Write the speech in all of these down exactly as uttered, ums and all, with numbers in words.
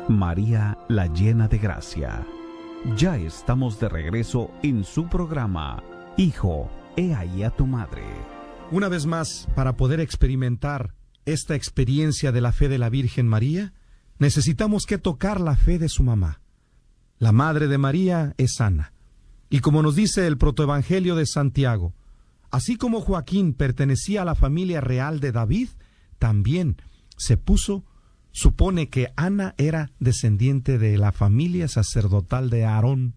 María la llena de gracia. Ya estamos de regreso en su programa, Hijo, he ahí a tu madre. Una vez más, para poder experimentar esta experiencia de la fe de la Virgen María, necesitamos que tocar la fe de su mamá. La madre de María es Ana. Y como nos dice el protoevangelio de Santiago, así como Joaquín pertenecía a la familia real de David, también se puso, supone que Ana era descendiente de la familia sacerdotal de Aarón.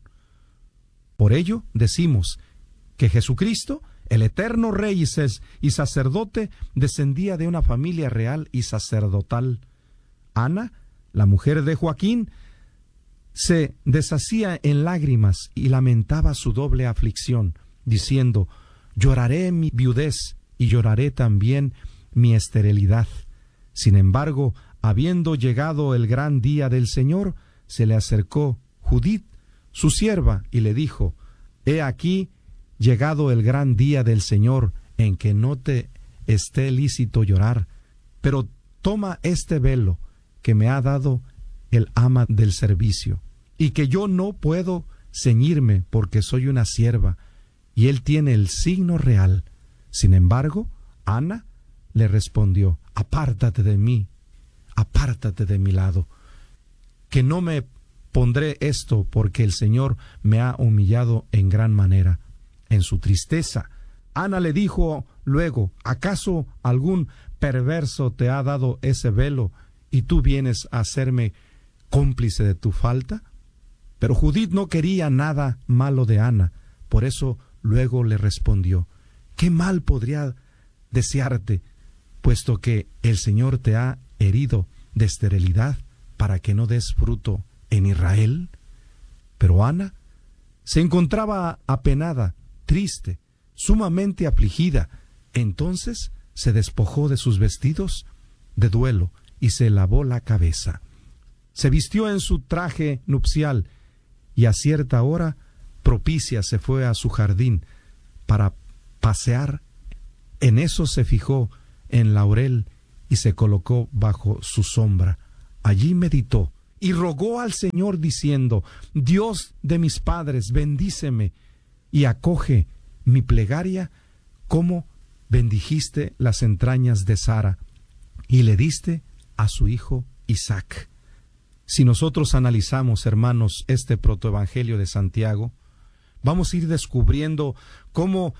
Por ello decimos que Jesucristo, el eterno Rey y sacerdote, descendía de una familia real y sacerdotal. Ana, la mujer de Joaquín, se deshacía en lágrimas y lamentaba su doble aflicción, diciendo: lloraré mi viudez y lloraré también mi esterilidad. Sin embargo, habiendo llegado el gran día del Señor, se le acercó Judith, su sierva, y le dijo: he aquí llegado el gran día del Señor, en que no te esté lícito llorar, pero toma este velo que me ha dado el ama del servicio, y que yo no puedo ceñirme porque soy una sierva, y él tiene el signo real. Sin embargo, Ana le respondió: apártate de mí, apártate de mi lado, que no me pondré esto, porque el Señor me ha humillado en gran manera. En su tristeza, Ana le dijo luego: ¿acaso algún perverso te ha dado ese velo y tú vienes a hacerme cómplice de tu falta? Pero Judith no quería nada malo de Ana, por eso luego le respondió: ¿qué mal podría desearte, puesto que el Señor te ha herido de esterilidad para que no des fruto en Israel? Pero Ana se encontraba apenada, triste, sumamente afligida. Entonces se despojó de sus vestidos de duelo y se lavó la cabeza. Se vistió en su traje nupcial y a cierta hora propicia se fue a su jardín para pasear. En eso se fijó en laurel y se colocó bajo su sombra. Allí meditó y rogó al Señor diciendo: Dios de mis padres, bendíceme y acoge mi plegaria como bendijiste las entrañas de Sara y le diste a su hijo Isaac. Si nosotros analizamos, hermanos, este protoevangelio de Santiago, vamos a ir descubriendo cómo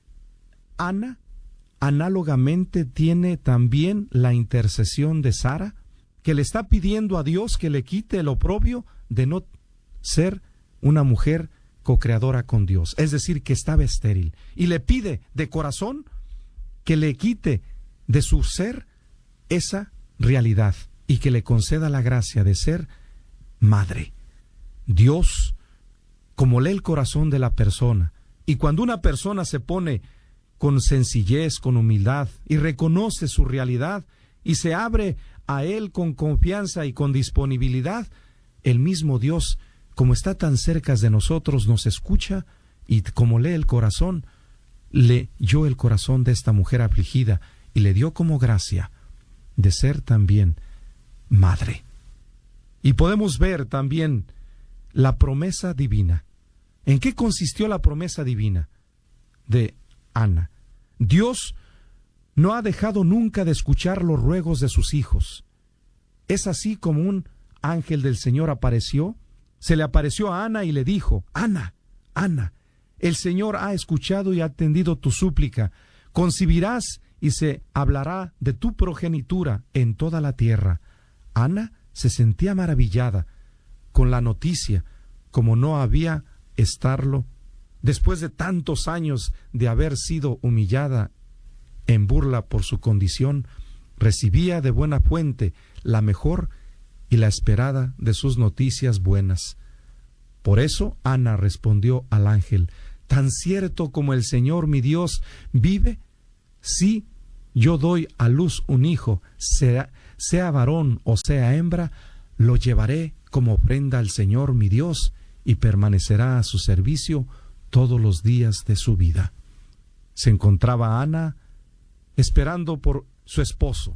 Ana análogamente tiene también la intercesión de Sara, que le está pidiendo a Dios que le quite el oprobio de no ser una mujer cocreadora con Dios, es decir, que estaba estéril, y le pide de corazón que le quite de su ser esa realidad y que le conceda la gracia de ser madre. Dios, como lee el corazón de la persona, y cuando una persona se pone con sencillez, con humildad, y reconoce su realidad, y se abre a Él con confianza y con disponibilidad, el mismo Dios, como está tan cerca de nosotros, nos escucha, y como lee el corazón, leyó el corazón de esta mujer afligida, y le dio como gracia de ser también madre. Y podemos ver también la promesa divina. ¿En qué consistió la promesa divina de Ana? Dios no ha dejado nunca de escuchar los ruegos de sus hijos. Es así como un ángel del Señor apareció, se le apareció a Ana y le dijo: Ana, Ana, el Señor ha escuchado y ha atendido tu súplica. Concebirás y se hablará de tu progenitura en toda la tierra. Ana se sentía maravillada con la noticia, como no había estarlo después de tantos años de haber sido humillada en burla por su condición. Recibía de buena fuente la mejor y la esperada de sus noticias buenas. Por eso Ana respondió al ángel: tan cierto como el Señor mi Dios vive, si yo doy a luz un hijo, sea, sea varón o sea hembra, lo llevaré como ofrenda al Señor mi Dios y permanecerá a su servicio todos los días de su vida. Se encontraba Ana esperando por su esposo,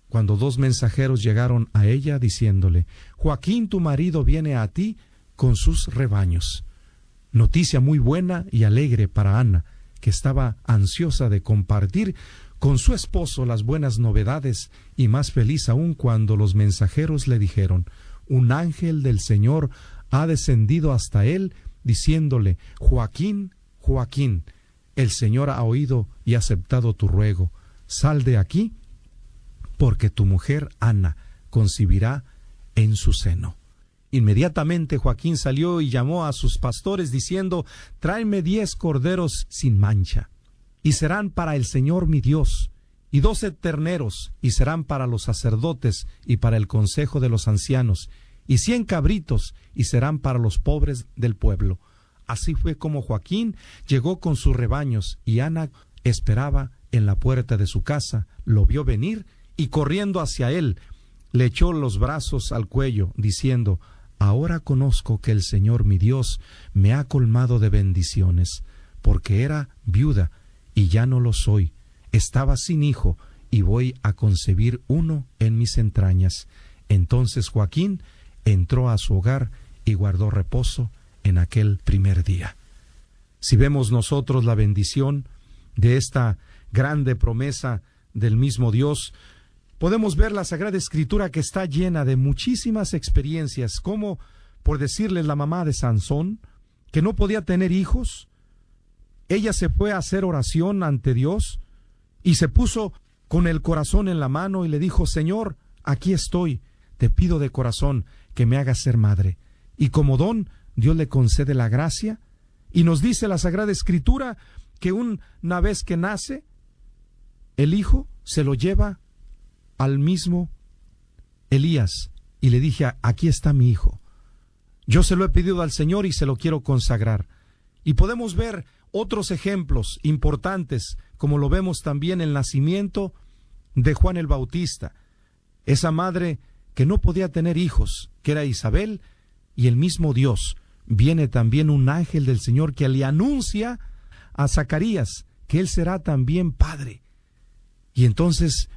cuando dos mensajeros llegaron a ella diciéndole: Joaquín, tu marido, viene a ti con sus rebaños. Noticia muy buena y alegre para Ana, que estaba ansiosa de compartir con su esposo las buenas novedades, y más feliz aún cuando los mensajeros le dijeron: un ángel del Señor ha descendido hasta él, diciéndole: Joaquín, Joaquín, el Señor ha oído y aceptado tu ruego. Sal de aquí, porque tu mujer Ana concebirá en su seno. Inmediatamente Joaquín salió y llamó a sus pastores diciendo: tráeme diez corderos sin mancha, y serán para el Señor mi Dios, y doce terneros, y serán para los sacerdotes y para el consejo de los ancianos, y cien cabritos, y serán para los pobres del pueblo. Así fue como Joaquín llegó con sus rebaños, y Ana esperaba en la puerta de su casa, lo vio venir, y corriendo hacia él, le echó los brazos al cuello, diciendo: ahora conozco que el Señor mi Dios me ha colmado de bendiciones, porque era viuda y ya no lo soy, estaba sin hijo y voy a concebir uno en mis entrañas. Entonces Joaquín entró a su hogar y guardó reposo en aquel primer día. Si vemos nosotros la bendición de esta grande promesa del mismo Dios, podemos ver la Sagrada Escritura, que está llena de muchísimas experiencias, como, por decirles, la mamá de Sansón, que no podía tener hijos. Ella se fue a hacer oración ante Dios y se puso con el corazón en la mano y le dijo: Señor, aquí estoy, te pido de corazón que me hagas ser madre. Y como don, Dios le concede la gracia, y nos dice la Sagrada Escritura que una vez que nace, el hijo se lo lleva al mismo Elías y le dije: aquí está mi hijo, yo se lo he pedido al Señor y se lo quiero consagrar. Y podemos ver otros ejemplos importantes, como lo vemos también en el nacimiento de Juan el Bautista, esa madre que no podía tener hijos, que era Isabel, y el mismo Dios, viene también un ángel del Señor que le anuncia a Zacarías que él será también padre. Y entonces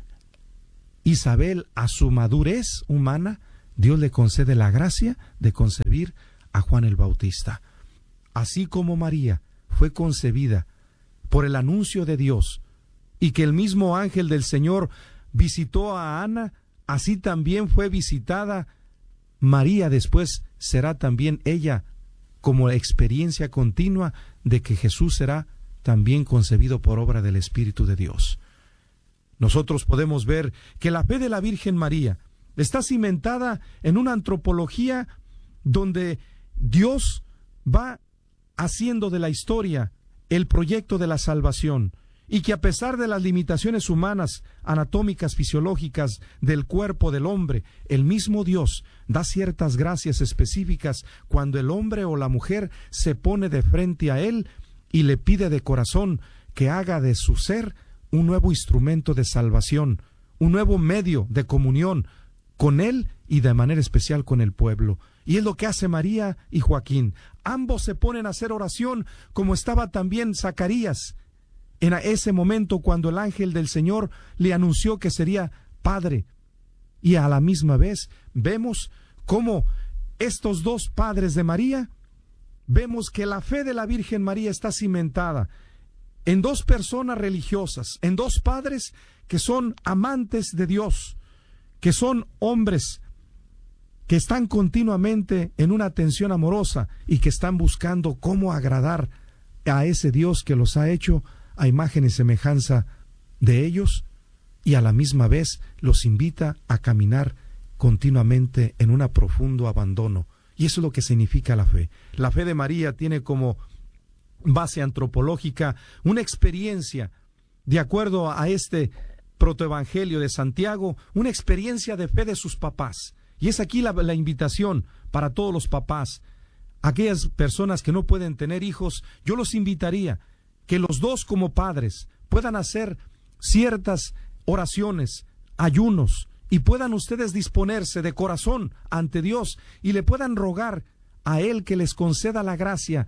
Isabel, a su madurez humana, Dios le concede la gracia de concebir a Juan el Bautista. Así como María fue concebida por el anuncio de Dios y que el mismo ángel del Señor visitó a Ana, así también fue visitada María. Después será también ella como experiencia continua de que Jesús será también concebido por obra del Espíritu de Dios. Nosotros podemos ver que la fe de la Virgen María está cimentada en una antropología donde Dios va haciendo de la historia el proyecto de la salvación, y que a pesar de las limitaciones humanas, anatómicas, fisiológicas del cuerpo del hombre, el mismo Dios da ciertas gracias específicas cuando el hombre o la mujer se pone de frente a Él y le pide de corazón que haga de su ser un nuevo instrumento de salvación, un nuevo medio de comunión con Él y de manera especial con el pueblo. Y es lo que hace María y Joaquín. Ambos se ponen a hacer oración, como estaba también Zacarías en ese momento cuando el ángel del Señor le anunció que sería padre. Y a la misma vez vemos cómo estos dos padres de María, vemos que la fe de la Virgen María está cimentada en dos personas religiosas, en dos padres que son amantes de Dios, que son hombres que están continuamente en una tensión amorosa y que están buscando cómo agradar a ese Dios que los ha hecho a imagen y semejanza de ellos, y a la misma vez los invita a caminar continuamente en un profundo abandono. Y eso es lo que significa la fe. La fe de María tiene como base antropológica una experiencia, de acuerdo a este protoevangelio de Santiago, una experiencia de fe de sus papás. Y es aquí la, la invitación para todos los papás, aquellas personas que no pueden tener hijos. Yo los invitaría que los dos como padres puedan hacer ciertas oraciones, ayunos, y puedan ustedes disponerse de corazón ante Dios y le puedan rogar a Él que les conceda la gracia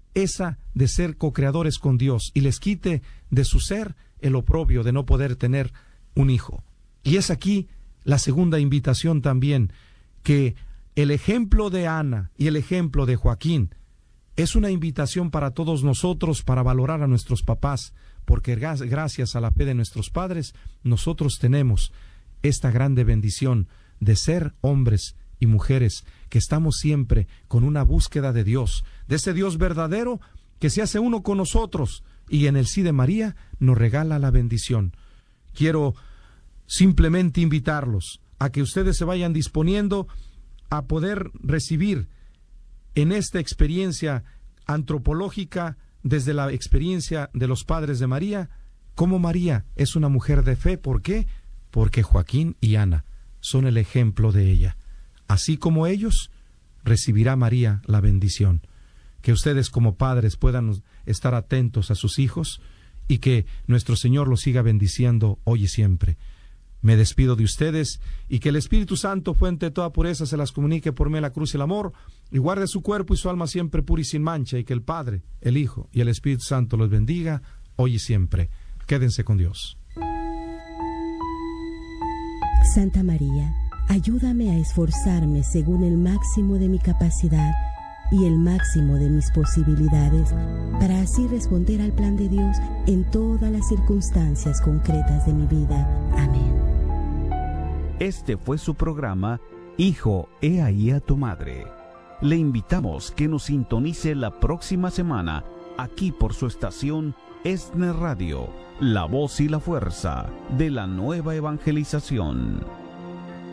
esa de ser cocreadores con Dios y les quite de su ser el oprobio de no poder tener un hijo. Y es aquí la segunda invitación también, que el ejemplo de Ana y el ejemplo de Joaquín es una invitación para todos nosotros para valorar a nuestros papás, porque gracias a la fe de nuestros padres, nosotros tenemos esta grande bendición de ser hombres y mujeres que estamos siempre con una búsqueda de Dios, de ese Dios verdadero que se hace uno con nosotros y en el sí de María nos regala la bendición. Quiero simplemente invitarlos a que ustedes se vayan disponiendo a poder recibir en esta experiencia antropológica, desde la experiencia de los padres de María, cómo María es una mujer de fe. ¿Por qué? Porque Joaquín y Ana son el ejemplo de ella. Así como ellos, recibirá María la bendición. Que ustedes como padres puedan estar atentos a sus hijos y que nuestro Señor los siga bendiciendo hoy y siempre. Me despido de ustedes y que el Espíritu Santo, fuente de toda pureza, se las comunique por medio de la cruz y el amor, y guarde su cuerpo y su alma siempre pura y sin mancha, y que el Padre, el Hijo y el Espíritu Santo los bendiga hoy y siempre. Quédense con Dios. Santa María, ayúdame a esforzarme según el máximo de mi capacidad y el máximo de mis posibilidades, para así responder al plan de Dios en todas las circunstancias concretas de mi vida. Amén. Este fue su programa, Hijo, he ahí a tu madre. Le invitamos que nos sintonice la próxima semana, aquí por su estación ESNE Radio, la voz y la fuerza de la nueva evangelización.